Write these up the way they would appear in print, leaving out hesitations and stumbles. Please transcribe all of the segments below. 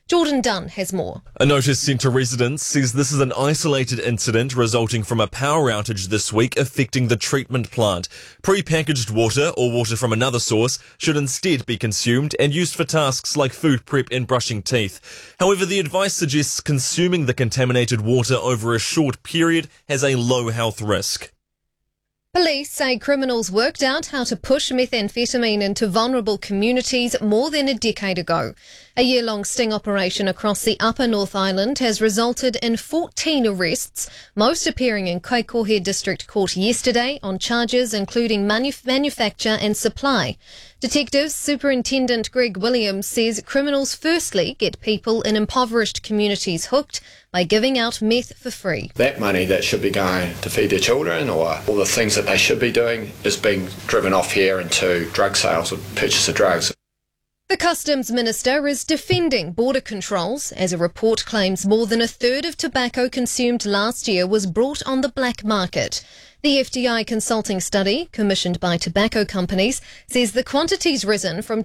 Jordan Dunn has more. A notice sent to residents says this is an isolated incident resulting from a power outage this week affecting the treatment plant. Pre-packaged water or water from another source should instead be consumed and used for tasks like food prep and brushing teeth. However, the advice suggests consuming the contaminated water over a short period has a low health risk. Police say criminals worked out how to push methamphetamine into vulnerable communities more than a decade ago. A year-long sting operation across the Upper North Island has resulted in 14 arrests, most appearing in Kaikohe District Court yesterday on charges including manufacture and supply. Detective Superintendent Greg Williams says criminals firstly get people in impoverished communities hooked by giving out meth for free. That money that should be going to feed their children or all the things that they should be doing is being driven off here into drug sales or purchase of drugs. The Customs Minister is defending border controls as a report claims more than a third of tobacco consumed last year was brought on the black market. The FDI consulting study, commissioned by tobacco companies, says the quantity's risen from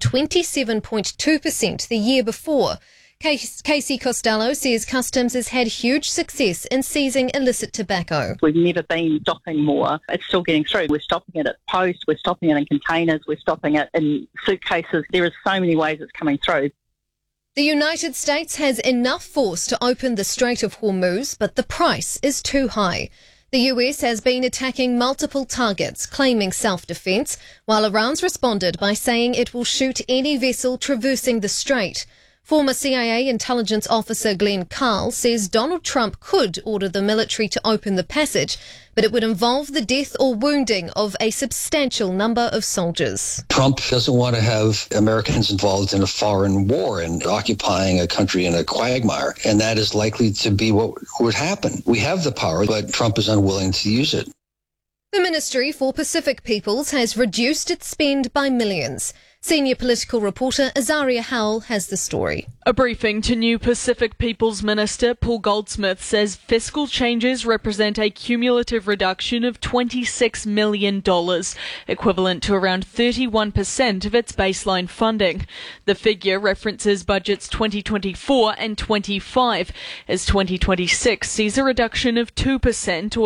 27.2% the year before. Casey Costello says Customs has had huge success in seizing illicit tobacco. We've never been stopping more. It's still getting through. We're stopping it at post, we're stopping it in containers, we're stopping it in suitcases. There are so many ways it's coming through. The United States has enough force to open the Strait of Hormuz, but the price is too high. The US has been attacking multiple targets, claiming self-defense, while Iran's responded by saying it will shoot any vessel traversing the strait. Former CIA intelligence officer Glenn Carl says Donald Trump could order the military to open the passage, but it would involve the death or wounding of a substantial number of soldiers. Trump doesn't want to have Americans involved in a foreign war and occupying a country in a quagmire, and that is likely to be what would happen. We have the power, but Trump is unwilling to use it. The Ministry for Pacific Peoples has reduced its spend by millions. Senior political reporter Azaria Howell has the story. A briefing to new Pacific Peoples Minister Paul Goldsmith says fiscal changes represent a cumulative reduction of $26 million, equivalent to around 31% of its baseline funding. The figure references budgets 2024 and 25, as 2026 sees a reduction of 2% or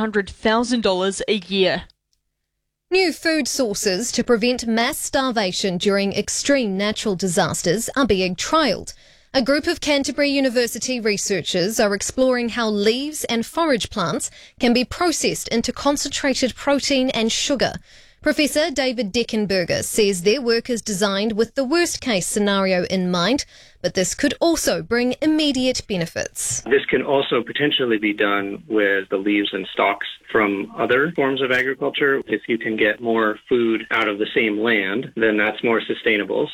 $700,000 a year. New food sources to prevent mass starvation during extreme natural disasters are being trialled. A group of Canterbury University researchers are exploring how leaves and forage plants can be processed into concentrated protein and sugar. Professor David Deckenberger says their work is designed with the worst-case scenario in mind, but this could also bring immediate benefits. This can also potentially be done with the leaves and stalks from other forms of agriculture. If you can get more food out of the same land, then that's more sustainable.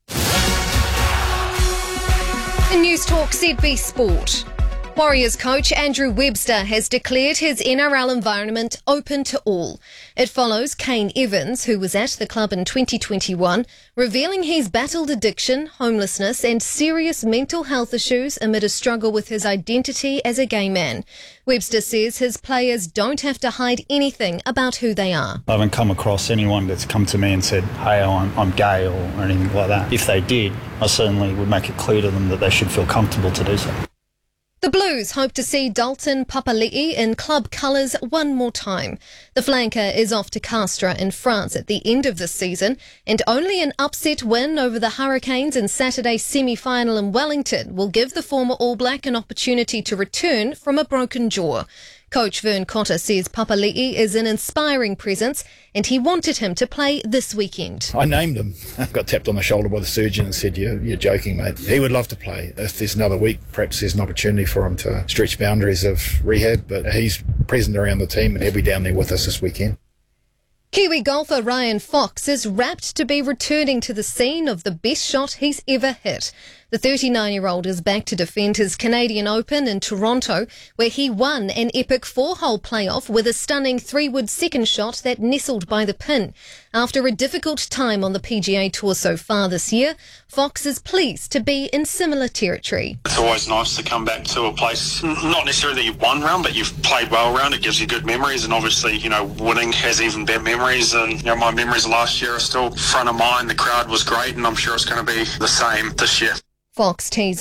In News Talk ZB Sport. Warriors coach Andrew Webster has declared his NRL environment open to all. It follows Kane Evans, who was at the club in 2021, revealing he's battled addiction, homelessness and serious mental health issues amid a struggle with his identity as a gay man. Webster says his players don't have to hide anything about who they are. I haven't come across anyone that's come to me and said, hey, I'm gay or anything like that. If they did, I certainly would make it clear to them that they should feel comfortable to do so. The Blues hope to see Dalton Papali'i in club colours one more time. The flanker is off to Castres in France at the end of the season, and only an upset win over the Hurricanes in Saturday's semi-final in Wellington will give the former All Black an opportunity to return from a broken jaw. Coach Vern Cotter says Papali'i is an inspiring presence and he wanted him to play this weekend. I named him. I got tapped on the shoulder by the surgeon and said, you're joking, mate. He would love to play. If there's another week, perhaps there's an opportunity for him to stretch boundaries of rehab, but he's present around the team and he'll be down there with us this weekend. Kiwi golfer Ryan Fox is rapt to be returning to the scene of the best shot he's ever hit. The 39-year-old is back to defend his Canadian Open in Toronto, where he won an epic 4-hole playoff with a stunning 3-wood second shot that nestled by the pin. After a difficult time on the PGA Tour so far this year, Fox is pleased to be in similar territory. It's always nice to come back to a place, not necessarily that you've won round, but you've played well round. It gives you good memories, and obviously, winning has even better memories. And, my memories of last year are still front of mind. The crowd was great, and I'm sure it's going to be the same this year. Fox tees